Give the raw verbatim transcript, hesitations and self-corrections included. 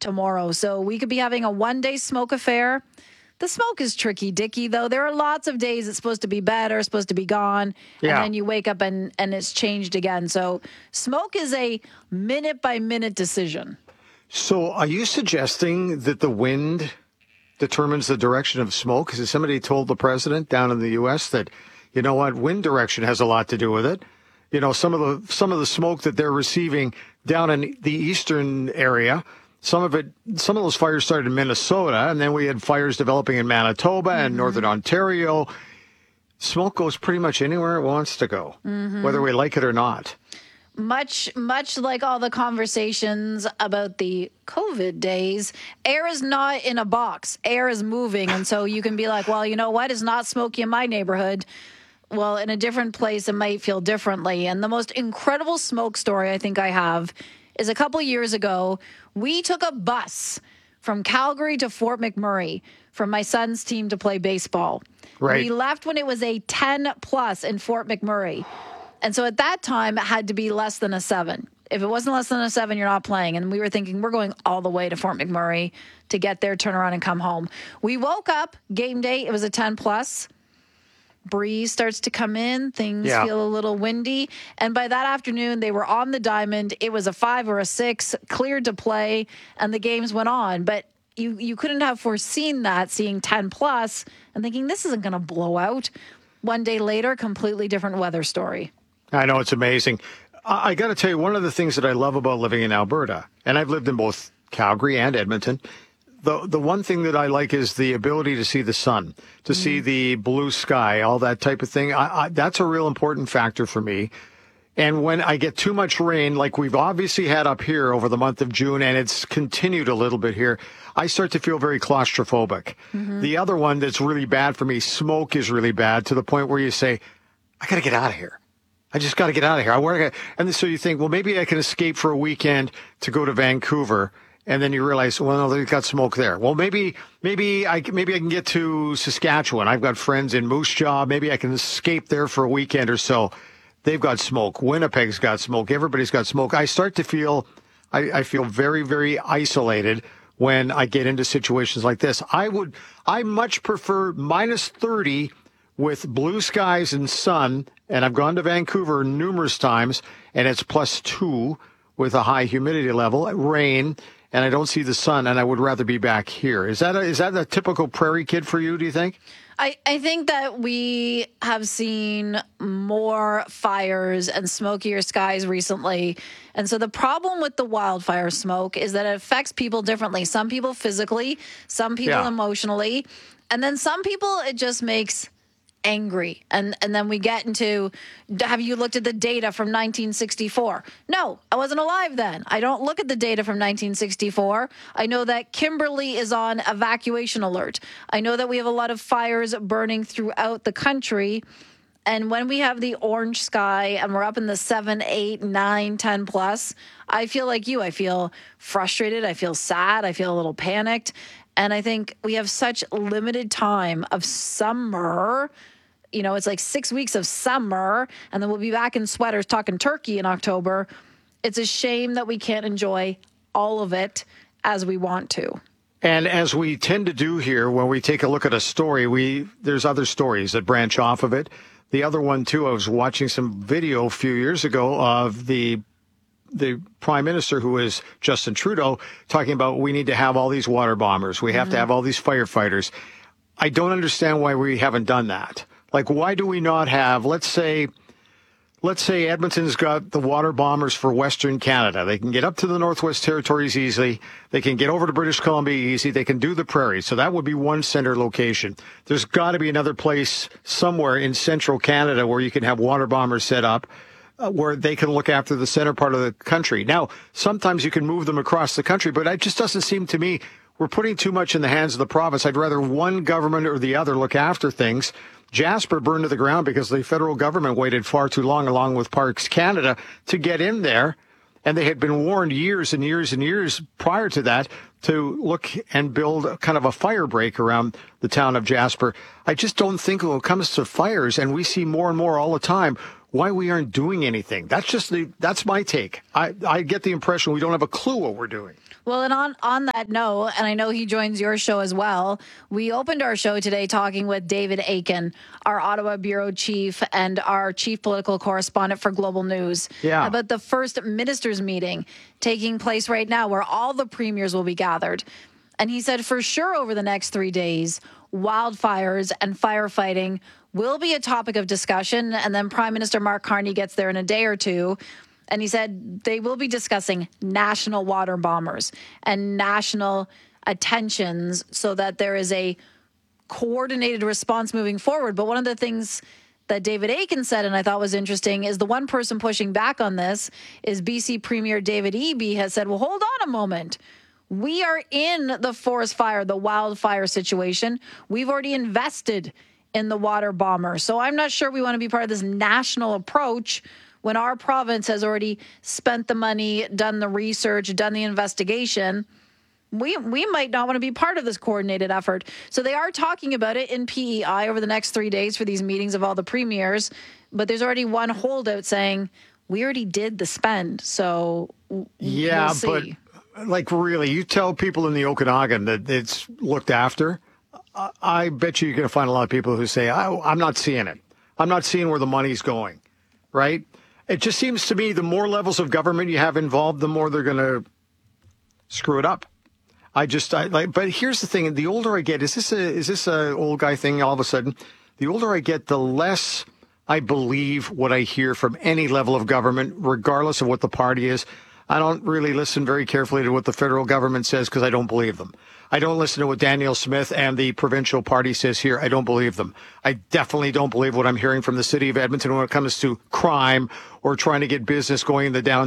tomorrow. So we could be having a one-day smoke affair. The smoke is tricky, Dickie, though. There are lots of days it's supposed to be better, supposed to be gone, yeah. and then you wake up and, and it's changed again. So smoke is a minute-by-minute decision. So are you suggesting that the wind determines the direction of smoke? Has somebody told the president down in the U S that, you know what, wind direction has a lot to do with it? You know, some of the some of the smoke that they're receiving down in the eastern area, some of it, some of those fires started in Minnesota, and then we had fires developing in Manitoba and mm-hmm. northern Ontario. Smoke goes pretty much anywhere it wants to go, mm-hmm. whether we like it or not. Much, much like all the conversations about the COVID days, air is not in a box. Air is moving, and so you can be like, well, you know what? It's not smoky in my neighborhood. Well, in a different place, it might feel differently. And the most incredible smoke story I think I have is a couple years ago, we took a bus from Calgary to Fort McMurray for my son's team to play baseball. Right. We left when it was a ten plus in Fort McMurray. And so at that time, it had to be less than a seven. If it wasn't less than a seven, you're not playing. And we were thinking, we're going all the way to Fort McMurray to get there, turn around, and come home. We woke up, game day, it was a ten plus. Breeze starts to come in. Things yeah. feel a little windy. And by that afternoon, they were on the diamond. It was a five or a six, cleared to play, and the games went on. But you, you couldn't have foreseen that, seeing ten plus and thinking, this isn't going to blow out. One day later, completely different weather story. I know, it's amazing. I, I got to tell you, one of the things that I love about living in Alberta, and I've lived in both Calgary and Edmonton, The the one thing that I like is the ability to see the sun, to mm. see the blue sky, all that type of thing. I, I, that's a real important factor for me. And when I get too much rain, like we've obviously had up here over the month of June, and it's continued a little bit here, I start to feel very claustrophobic. Mm-hmm. The other one that's really bad for me, smoke is really bad to the point where you say, I got to get out of here. I just got to get out of here. I work, and so you think, well, maybe I can escape for a weekend to go to Vancouver. And then you realize, well, no, they've got smoke there. Well, maybe, maybe I, maybe I can get to Saskatchewan. I've got friends in Moose Jaw. Maybe I can escape there for a weekend or so. They've got smoke. Winnipeg's got smoke. Everybody's got smoke. I start to feel, I, I feel very, very isolated when I get into situations like this. I would, I much prefer minus thirty with blue skies and sun. And I've gone to Vancouver numerous times, and it's plus two with a high humidity level, rain. And I don't see the sun, and I would rather be back here. Is that a, is that a typical prairie kid for you, do you think? I, I think that we have seen more fires and smokier skies recently. And so the problem with the wildfire smoke is that it affects people differently. Some people physically, some people yeah. emotionally, and then some people it just makes angry. And and then we get into, have you looked at the data from nineteen sixty-four? No, I wasn't alive then. I don't look at the data from nineteen sixty-four. I know that Kimberley is on evacuation alert. I know that we have a lot of fires burning throughout the country. And when we have the orange sky and we're up in the seven, eight, nine, ten plus, I feel like you. I feel frustrated. I feel sad. I feel a little panicked. And I think we have such limited time of summer. You know, it's like six weeks of summer, and then we'll be back in sweaters talking turkey in October. It's a shame that we can't enjoy all of it as we want to. And as we tend to do here, when we take a look at a story, we there's other stories that branch off of it. The other one, too, I was watching some video a few years ago of the the prime minister, who is Justin Trudeau, talking about we need to have all these water bombers. We have mm-hmm. to have all these firefighters. I don't understand why we haven't done that. Like, why do we not have, let's say, let's say Edmonton's got the water bombers for Western Canada. They can get up to the Northwest Territories easily. They can get over to British Columbia easy. They can do the prairies. So that would be one center location. There's got to be another place somewhere in central Canada where you can have water bombers set up, uh, where they can look after the center part of the country. Now, sometimes you can move them across the country, but it just doesn't seem to me we're putting too much in the hands of the province. I'd rather one government or the other look after things. Jasper burned to the ground because the federal government waited far too long, along with Parks Canada, to get in there. And they had been warned years and years and years prior to that to look and build kind of a fire break around the town of Jasper. I just don't think when it comes to fires, and we see more and more all the time, why we aren't doing anything. That's just the, that's my take. I, I get the impression we don't have a clue what we're doing. Well, and on, on that note, and I know he joins your show as well, we opened our show today talking with David Akin, our Ottawa bureau chief and our chief political correspondent for Global News, Yeah. about the first ministers' meeting taking place right now where all the premiers will be gathered. And he said for sure over the next three days, wildfires and firefighting will be a topic of discussion. And then Prime Minister Mark Carney gets there in a day or two. And he said they will be discussing national water bombers and national attentions so that there is a coordinated response moving forward. But one of the things that David Akin said, and I thought was interesting, is the one person pushing back on this is B C Premier David Eby has said, well, hold on a moment. We are in the forest fire, the wildfire situation. We've already invested in the water bomber. So I'm not sure we want to be part of this national approach when our province has already spent the money, done the research, done the investigation. We we might not want to be part of this coordinated effort. So they are talking about it in P E I over the next three days for these meetings of all the premiers. But there's already one holdout saying, we already did the spend. So yeah, we'll see. But like really, you tell people in the Okanagan that it's looked after. I, I bet you you're going to find a lot of people who say, I, I'm not seeing it. I'm not seeing where the money's going, right? It just seems to me the more levels of government you have involved, the more they're going to screw it up. I just, I like, but here's the thing. The older I get, is this a, is this a old guy thing all of a sudden? The older I get, the less I believe what I hear from any level of government, regardless of what the party is. I don't really listen very carefully to what the federal government says because I don't believe them. I don't listen to what Danielle Smith and the provincial party says here. I don't believe them. I definitely don't believe what I'm hearing from the city of Edmonton when it comes to crime or trying to get business going in the downtown.